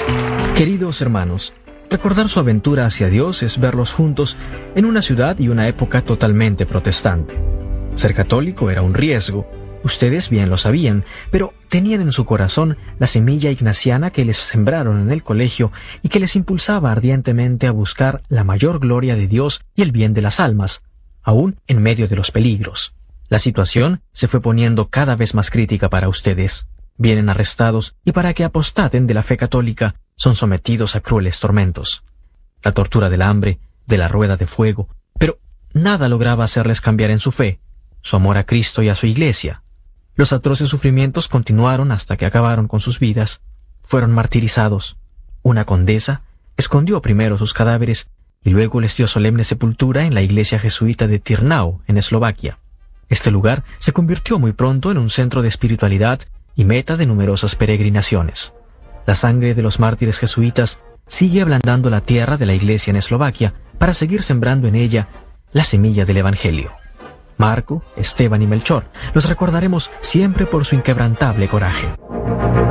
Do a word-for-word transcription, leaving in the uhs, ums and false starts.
Queridos hermanos, recordar su aventura hacia Dios es verlos juntos en una ciudad y una época totalmente protestante. Ser católico era un riesgo, ustedes bien lo sabían, pero tenían en su corazón la semilla ignaciana que les sembraron en el colegio y que les impulsaba ardientemente a buscar la mayor gloria de Dios y el bien de las almas, aún en medio de los peligros. La situación se fue poniendo cada vez más crítica para ustedes. Vienen arrestados y para que apostaten de la fe católica son sometidos a crueles tormentos. La tortura del hambre, de la rueda de fuego, pero nada lograba hacerles cambiar en su fe, su amor a Cristo y a su Iglesia. Los atroces sufrimientos continuaron hasta que acabaron con sus vidas. Fueron martirizados. Una condesa escondió primero sus cadáveres y luego les dio solemne sepultura en la iglesia jesuita de Tyrnau, en Eslovaquia. Este lugar se convirtió muy pronto en un centro de espiritualidad y meta de numerosas peregrinaciones. La sangre de los mártires jesuitas sigue ablandando la tierra de la iglesia en Eslovaquia para seguir sembrando en ella la semilla del Evangelio. Marco, Esteban y Melchor los recordaremos siempre por su inquebrantable coraje.